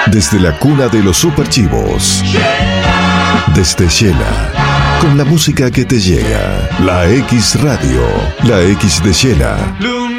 Desde la cuna de los superchivos. Desde Shela. Con la música que te llega. La X Radio. La X de Shela.